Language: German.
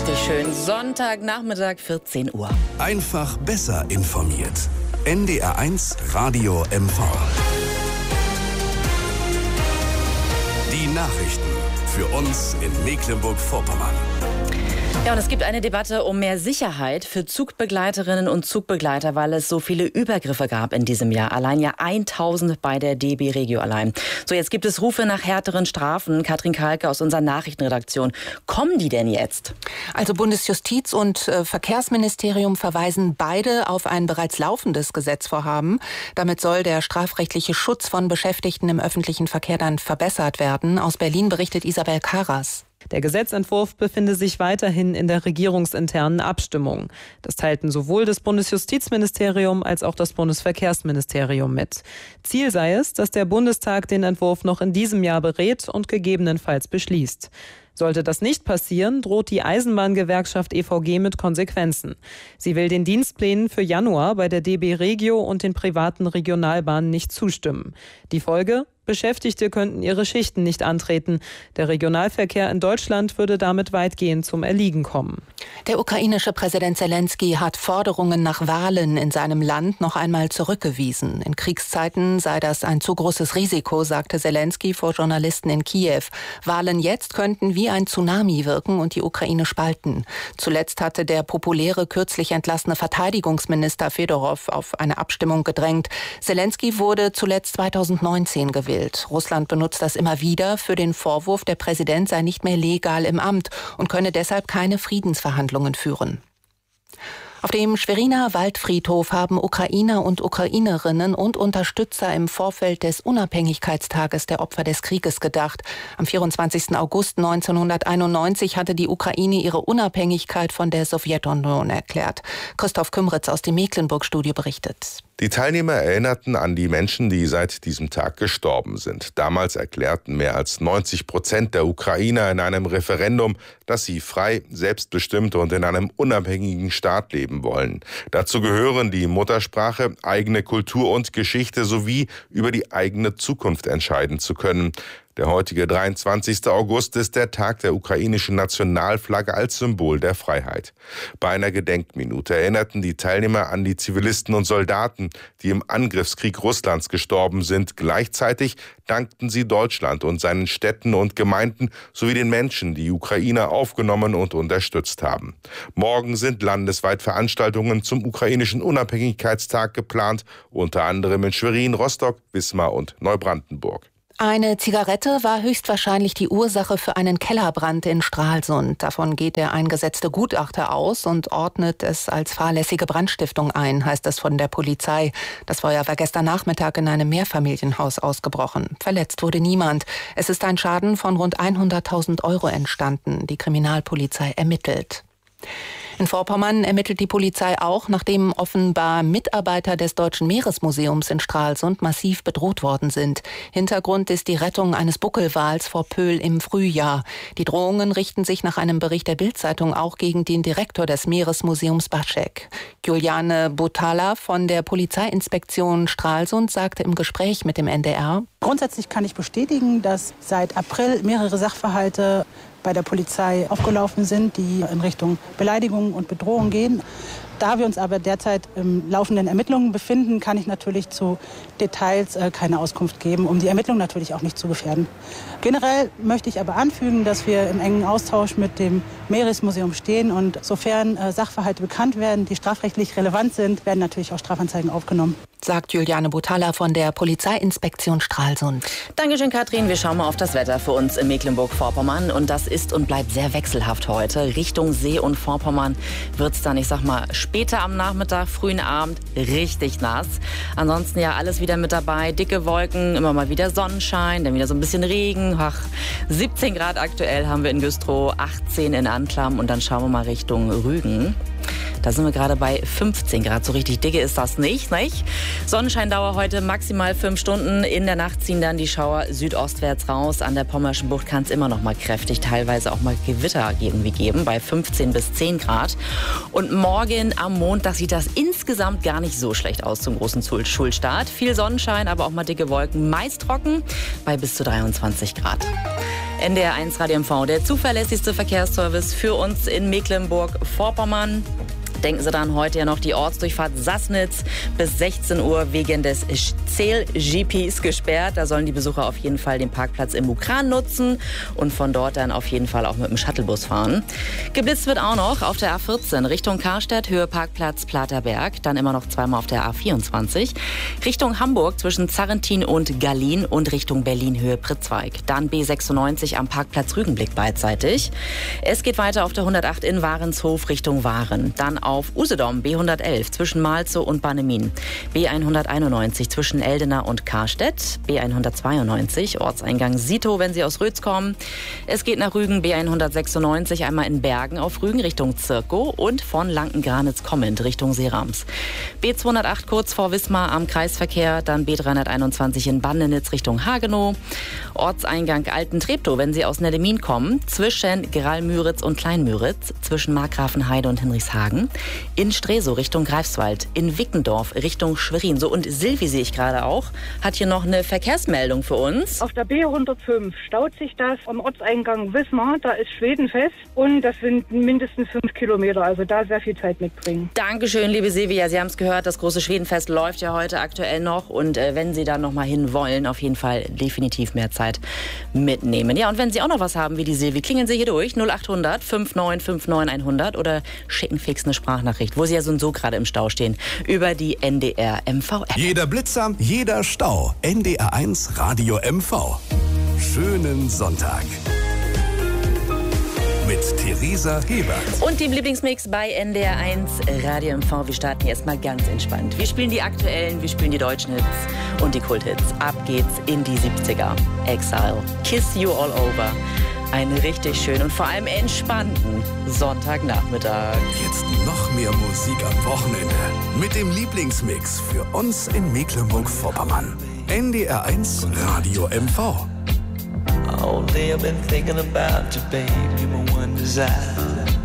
Richtig schön. Sonntagnachmittag, 14 Uhr. Einfach besser informiert. NDR1 Radio MV. Die Nachrichten für uns in Mecklenburg-Vorpommern. Ja, und es gibt eine Debatte um mehr Sicherheit für Zugbegleiterinnen und Zugbegleiter, weil es so viele Übergriffe gab in diesem Jahr. Allein ja 1000 bei der DB Regio allein. So, jetzt gibt es Rufe nach härteren Strafen. Katrin Kalke aus unserer Nachrichtenredaktion. Kommen die denn jetzt? Also Bundesjustiz und Verkehrsministerium verweisen beide auf ein bereits laufendes Gesetzvorhaben. Damit soll der strafrechtliche Schutz von Beschäftigten im öffentlichen Verkehr dann verbessert werden. Aus Berlin berichtet Isabel Karas. Der Gesetzentwurf befinde sich weiterhin in der regierungsinternen Abstimmung. Das teilten sowohl das Bundesjustizministerium als auch das Bundesverkehrsministerium mit. Ziel sei es, dass der Bundestag den Entwurf noch in diesem Jahr berät und gegebenenfalls beschließt. Sollte das nicht passieren, droht die Eisenbahngewerkschaft EVG mit Konsequenzen. Sie will den Dienstplänen für Januar bei der DB Regio und den privaten Regionalbahnen nicht zustimmen. Die Folge? Beschäftigte könnten ihre Schichten nicht antreten. Der Regionalverkehr in Deutschland würde damit weitgehend zum Erliegen kommen. Der ukrainische Präsident Zelensky hat Forderungen nach Wahlen in seinem Land noch einmal zurückgewiesen. In Kriegszeiten sei das ein zu großes Risiko, sagte Zelensky vor Journalisten in Kiew. Wahlen jetzt könnten wie ein Tsunami wirken und die Ukraine spalten. Zuletzt hatte der populäre, kürzlich entlassene Verteidigungsminister Fedorow auf eine Abstimmung gedrängt. Zelensky wurde zuletzt 2019 gewählt. Russland benutzt das immer wieder für den Vorwurf, der Präsident sei nicht mehr legal im Amt und könne deshalb keine Friedensverhandlungen führen. Auf dem Schweriner Waldfriedhof haben Ukrainer und Ukrainerinnen und Unterstützer im Vorfeld des Unabhängigkeitstages der Opfer des Krieges gedacht. Am 24. August 1991 hatte die Ukraine ihre Unabhängigkeit von der Sowjetunion erklärt. Christoph Kümritz aus dem Mecklenburg-Studio berichtet. Die Teilnehmer erinnerten an die Menschen, die seit diesem Tag gestorben sind. Damals erklärten mehr als 90% der Ukrainer in einem Referendum, dass sie frei, selbstbestimmt und in einem unabhängigen Staat leben wollen. Dazu gehören die Muttersprache, eigene Kultur und Geschichte sowie über die eigene Zukunft entscheiden zu können. Der heutige 23. August ist der Tag der ukrainischen Nationalflagge als Symbol der Freiheit. Bei einer Gedenkminute erinnerten die Teilnehmer an die Zivilisten und Soldaten, die im Angriffskrieg Russlands gestorben sind. Gleichzeitig dankten sie Deutschland und seinen Städten und Gemeinden sowie den Menschen, die Ukrainer aufgenommen und unterstützt haben. Morgen sind landesweit Veranstaltungen zum ukrainischen Unabhängigkeitstag geplant, unter anderem in Schwerin, Rostock, Wismar und Neubrandenburg. Eine Zigarette war höchstwahrscheinlich die Ursache für einen Kellerbrand in Stralsund. Davon geht der eingesetzte Gutachter aus und ordnet es als fahrlässige Brandstiftung ein, heißt es von der Polizei. Das Feuer war gestern Nachmittag in einem Mehrfamilienhaus ausgebrochen. Verletzt wurde niemand. Es ist ein Schaden von rund 100.000 € entstanden. Die Kriminalpolizei ermittelt. In Vorpommern ermittelt die Polizei auch, nachdem offenbar Mitarbeiter des Deutschen Meeresmuseums in Stralsund massiv bedroht worden sind. Hintergrund ist die Rettung eines Buckelwals vor Pöhl im Frühjahr. Die Drohungen richten sich nach einem Bericht der Bild-Zeitung auch gegen den Direktor des Meeresmuseums Baschek. Juliane Botala von der Polizeiinspektion Stralsund sagte im Gespräch mit dem NDR: Grundsätzlich kann ich bestätigen, dass seit April mehrere Sachverhalte bei der Polizei aufgelaufen sind, die in Richtung Beleidigung und Bedrohung gehen. Da wir uns aber derzeit im laufenden Ermittlungen befinden, kann ich natürlich zu Details keine Auskunft geben, um die Ermittlungen natürlich auch nicht zu gefährden. Generell möchte ich aber anfügen, dass wir im engen Austausch mit dem Meeresmuseum stehen und sofern Sachverhalte bekannt werden, die strafrechtlich relevant sind, werden natürlich auch Strafanzeigen aufgenommen. Sagt Juliane Botala von der Polizeiinspektion Stralsund. Dankeschön, Katrin. Wir schauen mal auf das Wetter für uns in Mecklenburg-Vorpommern. Und das ist und bleibt sehr wechselhaft heute. Richtung See und Vorpommern wird es dann, ich sag mal, später am Nachmittag, frühen Abend richtig nass. Ansonsten ja alles wieder mit dabei. Dicke Wolken, immer mal wieder Sonnenschein, dann wieder so ein bisschen Regen. Ach, 17 Grad aktuell haben wir in Güstrow, 18 in Anklam und dann schauen wir mal Richtung Rügen. Da sind wir gerade bei 15 Grad. So richtig dicke ist das nicht? Sonnenscheindauer heute maximal 5 Stunden. In der Nacht ziehen dann die Schauer südostwärts raus. An der Pommerschen Bucht kann es immer noch mal kräftig, teilweise auch mal Gewitter irgendwie geben, bei 15 bis 10 Grad. Und morgen am Montag sieht das insgesamt gar nicht so schlecht aus zum großen Schulstart. Viel Sonnenschein, aber auch mal dicke Wolken, meist trocken, bei bis zu 23 Grad. NDR1 Radio MV, der zuverlässigste Verkehrsservice für uns in Mecklenburg-Vorpommern. Denken Sie dann heute ja noch die Ortsdurchfahrt Sassnitz bis 16 Uhr wegen des Zähl-GPs gesperrt. Da sollen die Besucher auf jeden Fall den Parkplatz im Mukran nutzen und von dort dann auf jeden Fall auch mit dem Shuttlebus fahren. Geblitzt wird auch noch auf der A14 Richtung Karstadt, Höhe Parkplatz Platerberg. Dann immer noch zweimal auf der A24 Richtung Hamburg zwischen Zarrentin und Gallien und Richtung Berlin, Höhe Pritzweig. Dann B96 am Parkplatz Rügenblick beidseitig. Es geht weiter auf der 108 in Warenshof Richtung Waren. Dann auf Usedom B111 zwischen Malzow und Bannemin, B191 zwischen Eldena und Karstedt, B192 Ortseingang Sito, wenn Sie aus Rötz kommen. Es geht nach Rügen, B196 einmal in Bergen auf Rügen Richtung Zirkow und von Lankengranitz kommend Richtung Seerams. B208 kurz vor Wismar am Kreisverkehr, dann B321 in Bandenitz Richtung Hagenow, Ortseingang Alten-Treptow, wenn Sie aus Neddemin kommen, zwischen Gralmüritz und Kleinmüritz, zwischen Markgrafenheide und Hinrichshagen, in Stresow Richtung Greifswald, in Wickendorf Richtung Schwerin. So, und Silvi sehe ich gerade auch, hat hier noch eine Verkehrsmeldung für uns. Auf der B105 staut sich das am Ortseingang Wismar, da ist Schwedenfest und das sind mindestens 5 Kilometer, also da sehr viel Zeit mitbringen. Dankeschön, liebe Silvia, Sie haben es gehört, das große Schwedenfest läuft ja heute aktuell noch und wenn Sie da noch mal hin wollen, auf jeden Fall definitiv mehr Zeit mitnehmen. Ja, und wenn Sie auch noch was haben wie die Silvi, klingeln Sie hier durch 0800 5959 100 oder schicken fix eine Sprachnachricht, wo Sie ja so und so gerade im Stau stehen, über die NDR MV-App. Jeder Blitzer, jeder Stau. NDR1 Radio MV. Schönen Sonntag. Mit Theresa Hebert. Und dem Lieblingsmix bei NDR1 Radio MV. Wir starten hier erstmal ganz entspannt. Wir spielen die aktuellen, wir spielen die deutschen Hits und die Kulthits. Ab geht's in die 70er. Exile, Kiss You All Over. Einen richtig schönen und vor allem entspannten Sonntagnachmittag. Jetzt noch mehr Musik am Wochenende. Mit dem Lieblingsmix für uns in Mecklenburg-Vorpommern. NDR1 Radio MV. All day I've been thinking about you, babe. You're my one desire.